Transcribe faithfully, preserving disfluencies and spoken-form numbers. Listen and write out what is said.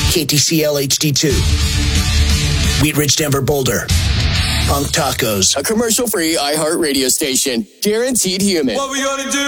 K T C L H D two. Wheat Ridge, Denver, Boulder. Punk Tacos. A commercial-free iHeart radio station. Guaranteed human. What we gonna do?